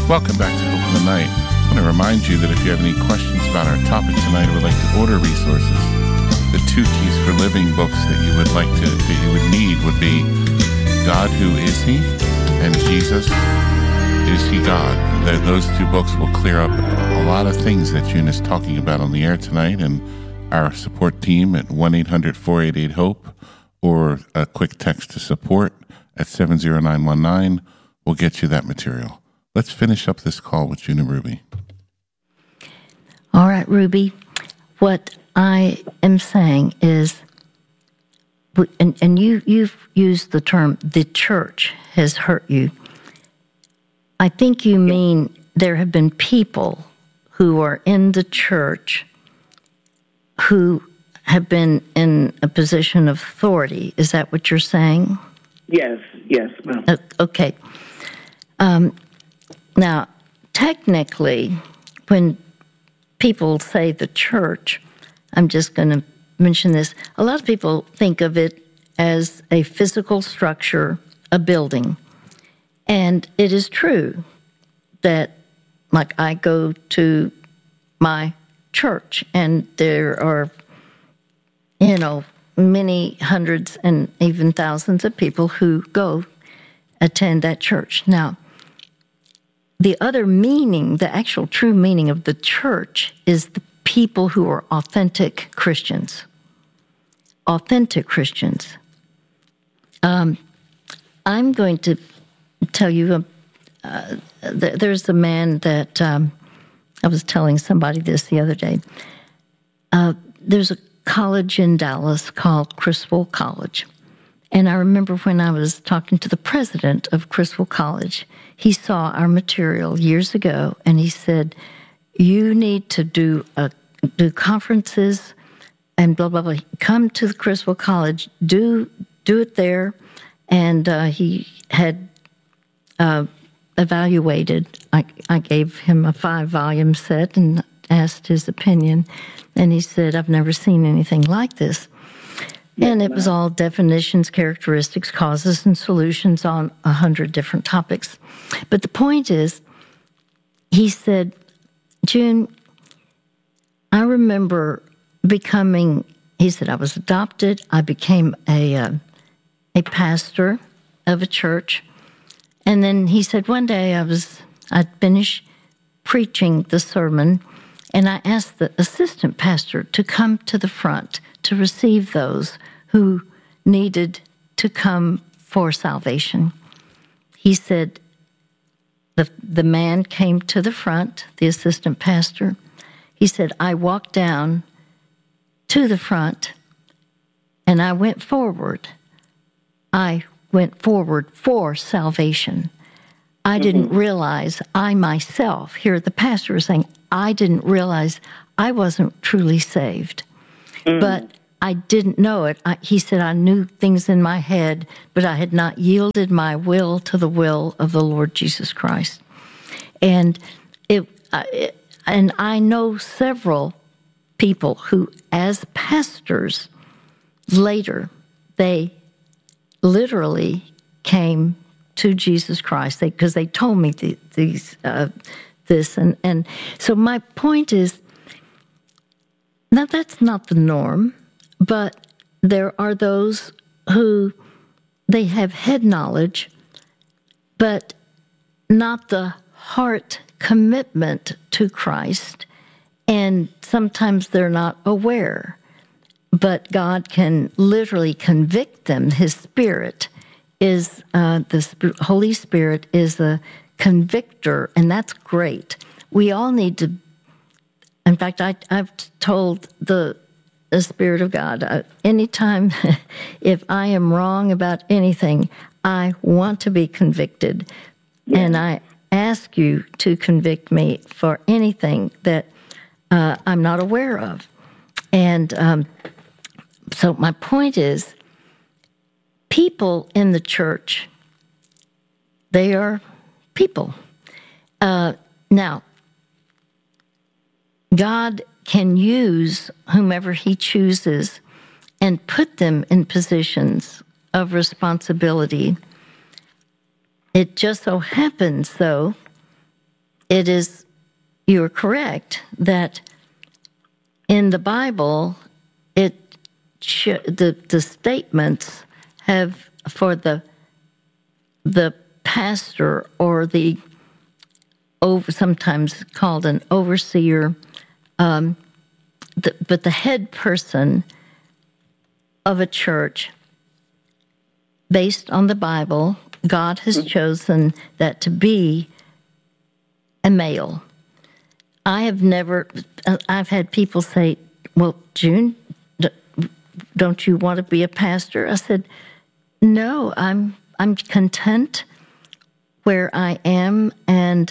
Welcome back to Hope in the Night. I want to remind you that if you have any questions about our topic tonight or would like to order resources, the 2 Keys for Living books that you would need would be God, Who Is He? And Jesus, Is He God? Those 2 books will clear up a lot of things that June is talking about on the air tonight, and our support team at 1-800-488-HOPE or a quick text to support at 70919 will get you that material. Let's finish up this call with June and Ruby. All right, Ruby. What I am saying is, and you've used the term, the church has hurt you. I think you mean there have been people who are in the church who have been in a position of authority. Is that what you're saying? Yes, ma'am. Okay. Now, technically, when people say the church, I'm just going to mention this, a lot of people think of it as a physical structure, a building. And it is true that, like, I go to my church, and there are, many hundreds and even thousands of people who go attend that church. Now, the other meaning, the actual true meaning of the church is the people who are authentic Christians. Authentic Christians. I'm going to tell you, there's a man that I was telling somebody this the other day. There's a college in Dallas called Criswell College. And I remember when I was talking to the president of Criswell College, he saw our material years ago, and he said, you need to do conferences and blah, blah, blah. Come to the Criswell College, do it there. And he had evaluated. I gave him a 5-volume set and asked his opinion. And he said, I've never seen anything like this. And it was all definitions, characteristics, causes, and solutions on 100 different topics. But the point is, he said, June, I remember he said, I was adopted. I became a pastor of a church. And then he said, one day I'd finished preaching the sermon, and I asked the assistant pastor to come to the front to receive those who needed to come for salvation. He said, the man came to the front, the assistant pastor. He said, I walked down to the front, and I went forward. I went forward for salvation. I didn't realize I myself, here the pastor is saying, I didn't realize I wasn't truly saved. But I didn't know it. He said, I knew things in my head, but I had not yielded my will to the will of the Lord Jesus Christ. And and I know several people who, as pastors, later, they literally came to Jesus Christ because they told me this. And so my point is, now that's not the norm, but there are those who they have head knowledge, but not the heart commitment to Christ, and sometimes they're not aware. But God can literally convict them. His Spirit is, the Holy Spirit is a convictor, and that's great. We all need to, in fact, I've told the Spirit of God, anytime if I am wrong about anything, I want to be convicted. Yeah. And I ask you to convict me for anything that I'm not aware of. And so my point is, people in the church, they are people. Now, God can use whomever he chooses and put them in positions of responsibility. It just so happens, though, it is, you're correct that in the Bible, the statements have for the pastor or the sometimes called an overseer, but the head person of a church, based on the Bible, God has chosen that to be a male. I've had people say, well, June, don't you want to be a pastor? I said, no, I'm content where I am, and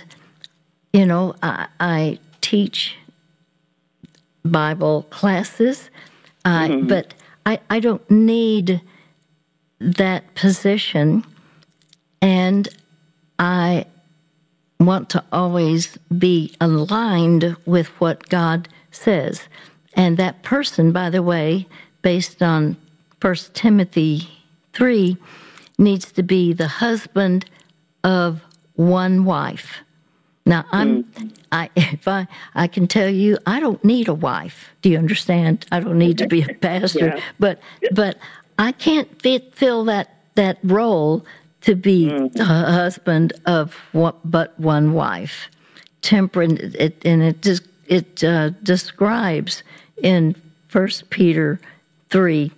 I teach Bible classes, but I don't need that position, and I want to always be aligned with what God says. And that person, by the way, based on 1 Timothy 3, needs to be the husband of one wife. Now, I can tell you, I don't need a wife. Do you understand? I don't need to be a pastor, but I can't fill that role to be a husband of but one wife. Temperate, it describes in 1 Peter 3,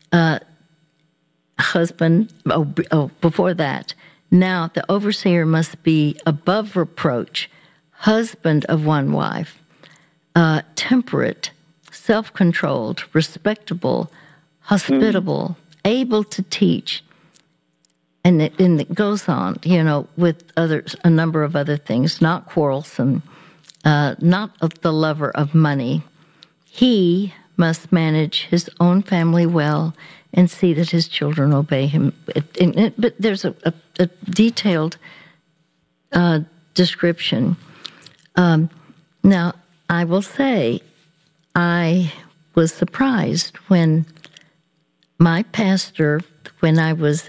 husband. Before that. Now the overseer must be above reproach, husband of one wife, temperate, self-controlled, respectable, hospitable, able to teach. And it goes on, with a number of other things, not quarrelsome, not the lover of money. He must manage his own family well and see that his children obey him. But there's a detailed description. Now, I will say, I was surprised when my pastor, when I was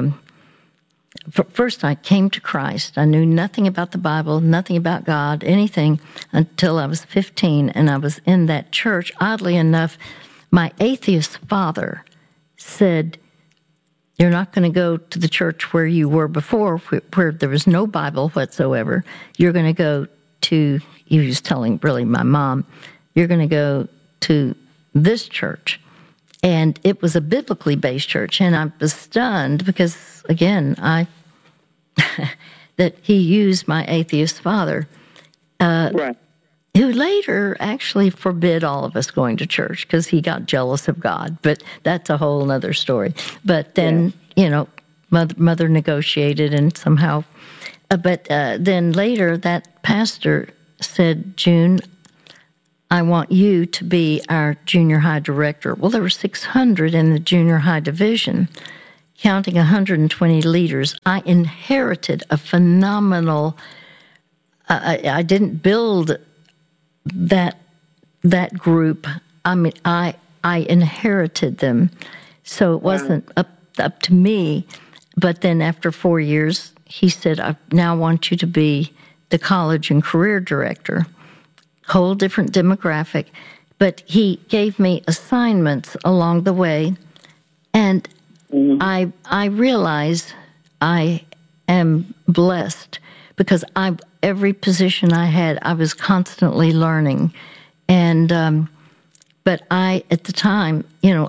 first I came to Christ. I knew nothing about the Bible, nothing about God, anything, until I was 15, and I was in that church. Oddly enough, my atheist father said, you're not going to go to the church where you were before, where there was no Bible whatsoever. You're going to go to, he was telling really my mom, you're going to go to this church. And it was a biblically based church, and I was stunned because, again, that he used my atheist father, Right. who later actually forbid all of us going to church because he got jealous of God. But that's a whole other story. But then, mother negotiated and somehow. But then later, that pastor said, June, I want you to be our junior high director. Well, there were 600 in the junior high division, counting 120 leaders. I inherited a phenomenal, I didn't build that group. I mean, I inherited them. So it wasn't up to me. But then after 4 years, he said, I now want you to be the college and career director. Whole different demographic, but he gave me assignments along the way, and I realize I am blessed because every position I had, I was constantly learning, and but at the time,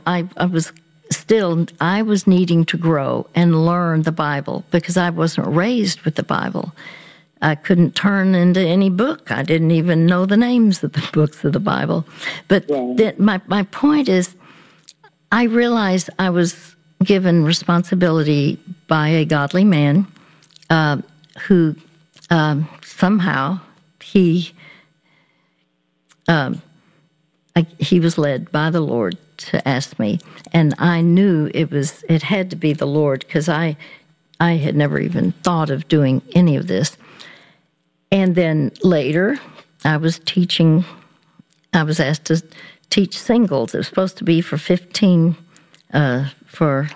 I was needing to grow and learn the Bible because I wasn't raised with the Bible. I couldn't turn into any book. I didn't even know the names of the books of the Bible. But my point is, I realized I was given responsibility by a godly man who somehow he was led by the Lord to ask me, and I knew it had to be the Lord because I had never even thought of doing any of this. And then later, I was asked to teach singles. It was supposed to be for 15, for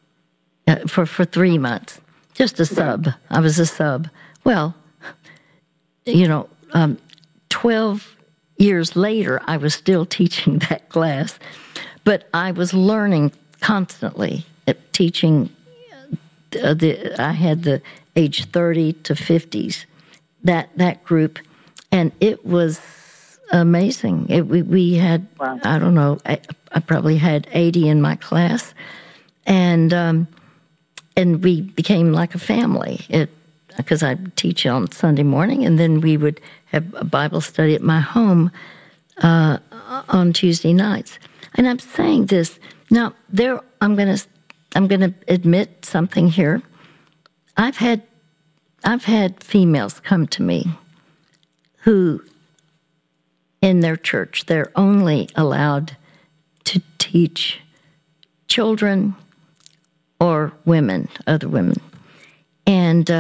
3 months. Just a sub. I was a sub. Well, 12 years later, I was still teaching that class, but I was learning constantly at teaching. I had the age 30 to 50s, that group, and it was amazing. We had, wow. I don't know, I probably had 80 in my class, and we became like a family. Because I'd teach on Sunday morning, and then we would have a Bible study at my home on Tuesday nights. And I'm saying this now. I'm going to admit something here. I've had females come to me who, in their church, they're only allowed to teach children or women, other women, and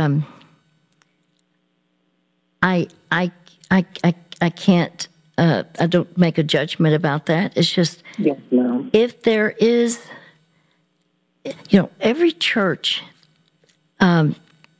I can't. I don't make a judgment about that. It's just, yes, no. If there is, every church. I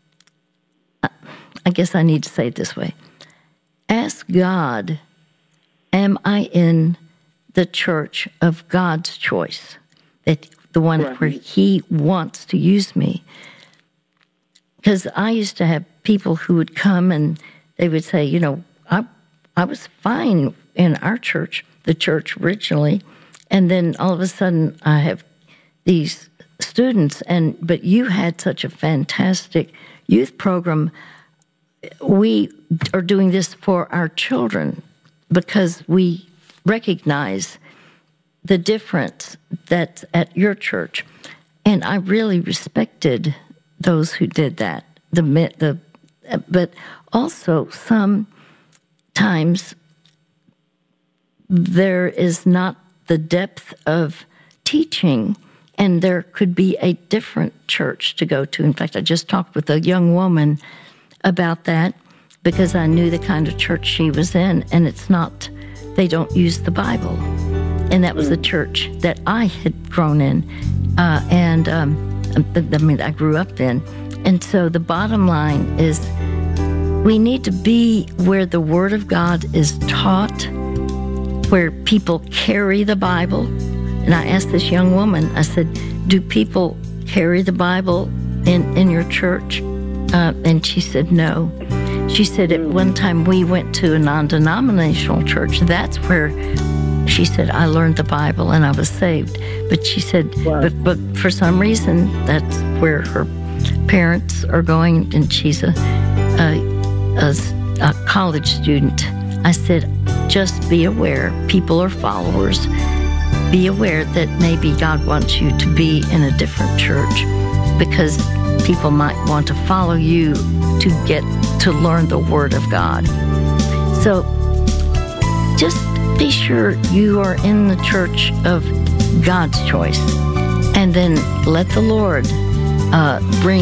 guess I need to say it this way: ask God, am I in the church of God's choice? That the one right. where He wants to use me. Because I used to have people who would come and they would say, I was fine in our church, the church originally, and then all of a sudden I have these students, but you had such a fantastic youth program. We are doing this for our children because we recognize the difference that's at your church. And I really respected those who did that. But also sometimes there is not the depth of teaching, and there could be a different church to go to. In fact, I just talked with a young woman about that because I knew the kind of church she was in, and they don't use the Bible. And that was the church that I had grown in. I grew up in. And so the bottom line is we need to be where the Word of God is taught, where people carry the Bible. And I asked this young woman, I said, do people carry the Bible in your church? And she said, no. She said, at one time we went to a non-denominational church. That's where, she said, I learned the Bible and I was saved. But she said, wow. but for some reason, that's where her parents are going, and she's a college student. I said, just be aware, people are followers. Be aware that maybe God wants you to be in a different church because people might want to follow you to get to learn the Word of God. So just be sure you are in the church of God's choice, and then let the Lord bring